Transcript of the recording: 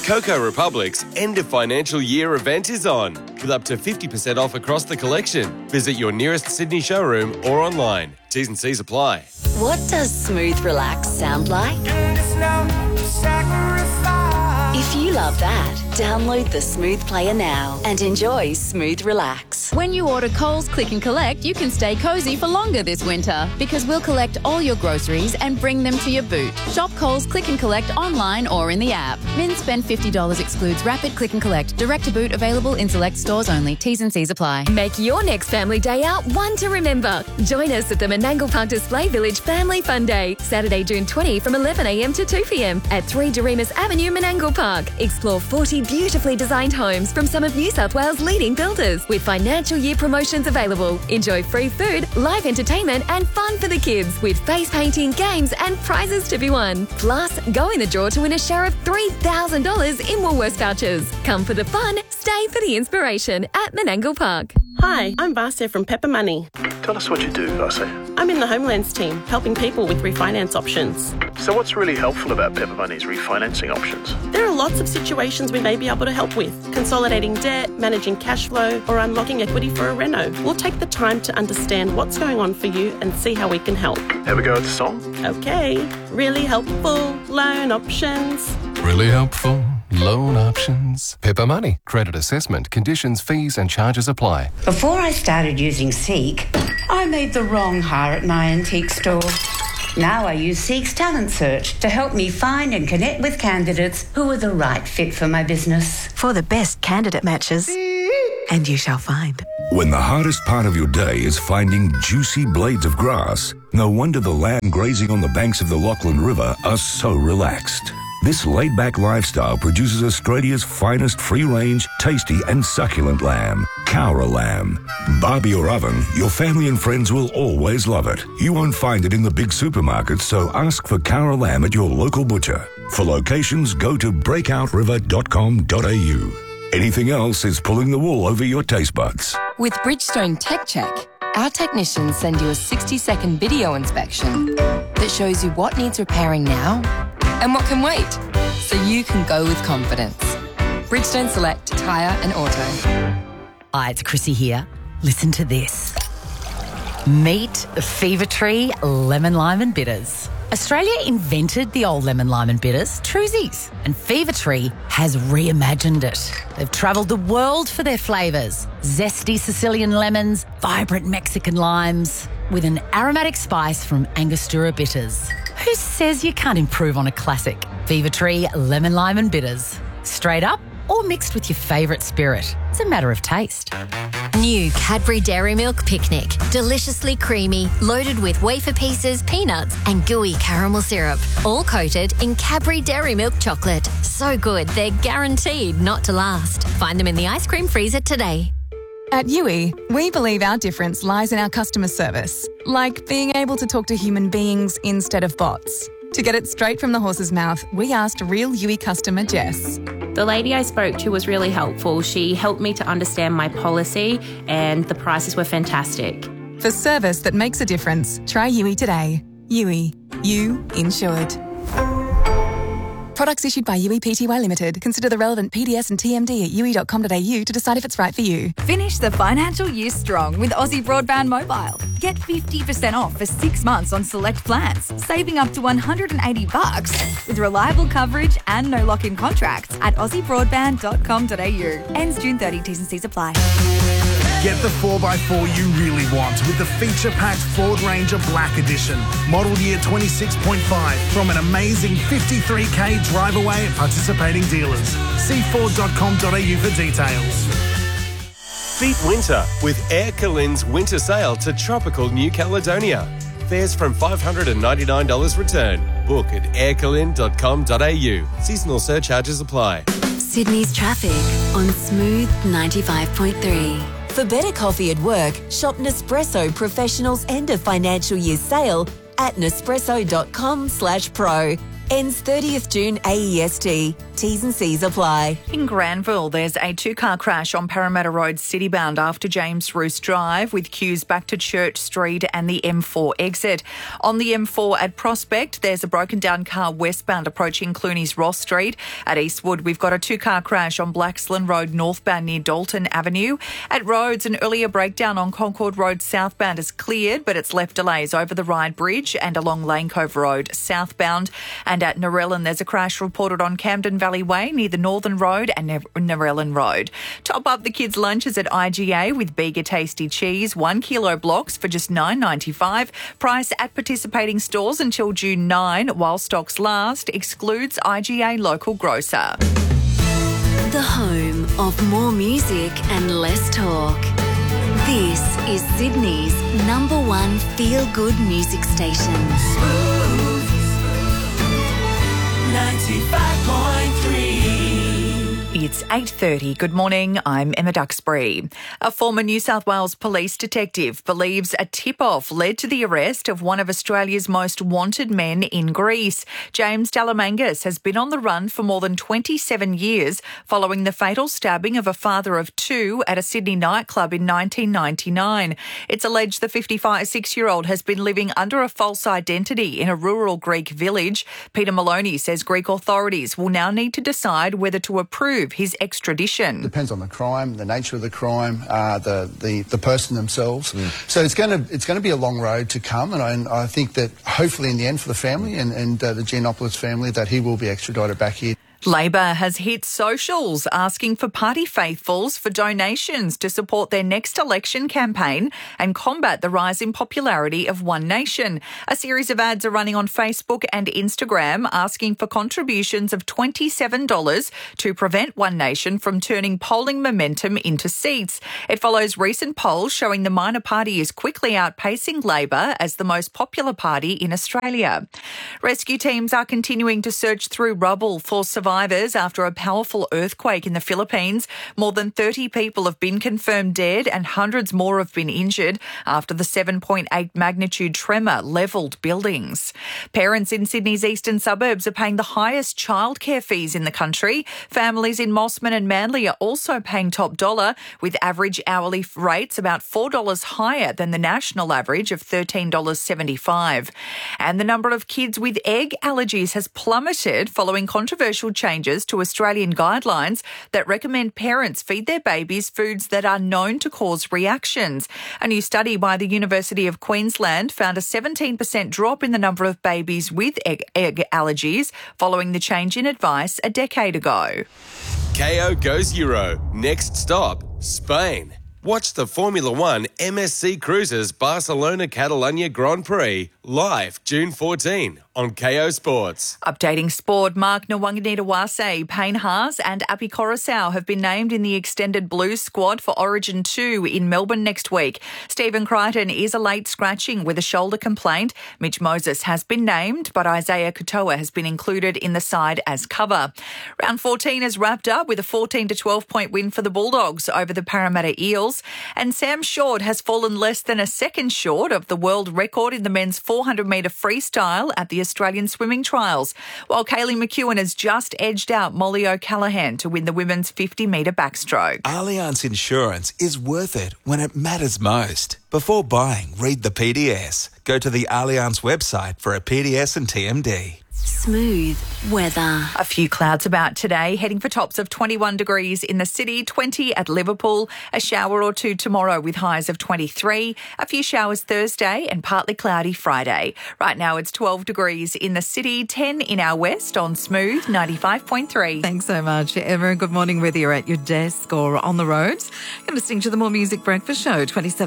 Coco Republic's end of financial year event is on, with up to 50% off across the collection. Visit your nearest Sydney showroom or online. T's and C's apply. What does smooth relax sound like? If you love that, download the Smooth Player now and enjoy Smooth Relax. When you order Coles Click and Collect, you can stay cosy for longer this winter because we'll collect all your groceries and bring them to your boot. Shop Coles Click and Collect online or in the app. Min spend $50 excludes rapid click and collect. Direct to boot available in select stores only. T's and C's apply. Make your next family day out one to remember. Join us at the Menangle Park Display Village Family Fun Day, Saturday, June 20 from 11am to 2pm at 3 Doremus Avenue, Menangle Park. Explore 40 beautifully designed homes from some of New South Wales' leading builders with financial year promotions available. Enjoy free food, live entertainment and fun for the kids with face painting, games and prizes to be won. Plus, go in the draw to win a share of $3,000 in Woolworths vouchers. Come for the fun, stay for the inspiration at Menangle Park. Hi, I'm Vasya from Pepper Money. Tell us what you do, Vasya. I'm in the Homelands team, helping people with refinance options. So what's really helpful about Pepper Money's refinancing options? There are lots of situations we may be able to help with. Consolidating debt, managing cash flow, or unlocking equity for a reno. We'll take the time to understand what's going on for you and see how we can help. Have a go at the song? Okay. Really helpful loan options. Really helpful loan options. Pepper Money. Credit assessment, conditions, fees and charges apply. Before I started using Seek, I made the wrong hire at my antique store. Now I use Seek's Talent Search to help me find and connect with candidates who are the right fit for my business. For the best candidate matches. And you shall find. When the hardest part of your day is finding juicy blades of grass, no wonder the lamb grazing on the banks of the Lachlan River are so relaxed. This laid-back lifestyle produces Australia's finest free-range, tasty and succulent lamb, Cowra lamb. Barbie or oven, your family and friends will always love it. You won't find it in the big supermarkets, so ask for Cowra lamb at your local butcher. For locations, go to breakoutriver.com.au. Anything else is pulling the wool over your taste buds. With Bridgestone Tech Check, our technicians send you a 60-second video inspection that shows you what needs repairing now and what can wait, so you can go with confidence. Bridgestone Select Tyre and Auto. Hi, it's Chrissy here. Listen to this. Meet Fever Tree Lemon Lime and Bitters. Australia invented the old lemon lime and bitters, Truzies, and Fever Tree has reimagined it. They've travelled the world for their flavours. Zesty Sicilian lemons, vibrant Mexican limes, with an aromatic spice from Angostura bitters. Who says you can't improve on a classic? Fever Tree Lemon Lime and Bitters. Straight up or mixed with your favourite spirit. It's a matter of taste. New Cadbury Dairy Milk Picnic. Deliciously creamy, loaded with wafer pieces, peanuts and gooey caramel syrup. All coated in Cadbury Dairy Milk chocolate. So good, they're guaranteed not to last. Find them in the ice cream freezer today. At Yui, we believe our difference lies in our customer service, like being able to talk to human beings instead of bots. To get it straight from the horse's mouth, we asked real Yui customer Jess. The lady I spoke to was really helpful. She helped me to understand my policy and the prices were fantastic. For service that makes a difference, try Yui today. Yui, you insured. Products issued by Yui Pty Limited. Consider the relevant PDS and TMD at yui.com.au to decide if it's right for you. Finish the financial year strong with Aussie Broadband Mobile. Get 50% off for 6 months on select plans, saving up to $180 with reliable coverage and no lock-in contracts at aussiebroadband.com.au. Ends June 30. T's and C's apply. Get the 4x4 you really want with the feature-packed Ford Ranger Black Edition. Model year 26.5 from an amazing 53k drive away at participating dealers. See Ford.com.au for details. Beat winter with Air Calin's winter sale to tropical New Caledonia. Fares from $599 return. Book at aircalin.com.au. Seasonal surcharges apply. Sydney's traffic on Smooth 95.3. For better coffee at work, shop Nespresso Professional's end of financial year sale at nespresso.com/pro. Ends 30th June AEST. T's and C's apply. In Granville, there's a two-car crash on Parramatta Road citybound after James Roos Drive with queues back to Church Street and the M4 exit. On the M4 at Prospect, there's a broken-down car westbound approaching Clooney's Ross Street. At Eastwood, we've got a two-car crash on Blaxland Road northbound near Dalton Avenue. At Rhodes, an earlier breakdown on Concord Road southbound is cleared, but it's left delays over the Ryde Bridge and along Lane Cove Road southbound. And at Narellan, there's a crash reported on Camden Valley Way near the Northern Road and Narellan Road. Top up the kids' lunches at IGA with Bega Tasty Cheese, 1 kilo blocks for just $9.95. Price at participating stores until June 9 while stocks last. Excludes IGA local grocer. The home of more music and less talk. This is Sydney's #1 feel-good music station. Smooth 95.3. It's 8:30. Good morning. I'm Emma Duxbury. A former New South Wales police detective believes a tip-off led to the arrest of one of Australia's most wanted men in Greece. James Dalamangas has been on the run for more than 27 years following the fatal stabbing of a father of two at a Sydney nightclub in 1999. It's alleged the 56-year-old has been living under a false identity in a rural Greek village. Peter Maloney says Greek authorities will now need to decide whether to approve his extradition. Depends on the crime, the nature of the crime, the person themselves. So it's going to be a long road to come, and I think that hopefully in the end for the family and the Giannopoulos family that he will be extradited back here. Labor has hit socials asking for party faithfuls for donations to support their next election campaign and combat the rise in popularity of One Nation. A series of ads are running on Facebook and Instagram asking for contributions of $27 to prevent One Nation from turning polling momentum into seats. It follows recent polls showing the minor party is quickly outpacing Labor as the most popular party in Australia. Rescue teams are continuing to search through rubble for survivors after a powerful earthquake in the Philippines. More than 30 people have been confirmed dead and hundreds more have been injured after the 7.8 magnitude tremor levelled buildings. Parents in Sydney's eastern suburbs are paying the highest childcare fees in the country. Families in Mossman and Manly are also paying top dollar, with average hourly rates about $4 higher than the national average of $13.75. And the number of kids with egg allergies has plummeted following controversial changes to Australian guidelines that recommend parents feed their babies foods that are known to cause reactions. A new study by the University of Queensland found a 17% drop in the number of babies with egg allergies following the change in advice a decade ago. KO goes Euro. Next stop, Spain. Watch the Formula One MSC Cruises Barcelona Catalunya Grand Prix live June 14 on KO Sports. Updating sport, Mark Nwanganitawase, Payne Haas and Api Coruscant have been named in the extended Blues squad for Origin 2 in Melbourne next week. Stephen Crichton is a late scratching with a shoulder complaint. Mitch Moses has been named, but Isaiah Katoa has been included in the side as cover. Round 14 is wrapped up with a 14-12 point win for the Bulldogs over the Parramatta Eels. And Sam Short has fallen less than a second short of the world record in the men's 400-metre freestyle at the Australian Swimming Trials, while Kaylee McEwen has just edged out Molly O'Callaghan to win the women's 50-metre backstroke. Allianz Insurance is worth it when it matters most. Before buying, read the PDS. Go to the Allianz website for a PDS and TMD. Smooth weather. A few clouds about today, heading for tops of 21 degrees in the city, 20 at Liverpool, a shower or two tomorrow with highs of 23, a few showers Thursday and partly cloudy Friday. Right now it's 12 degrees in the city, 10 in our west on Smooth 95.3. Thanks so much, Emma. Good morning, whether you're at your desk or on the road. You're listening to the More Music Breakfast Show, 27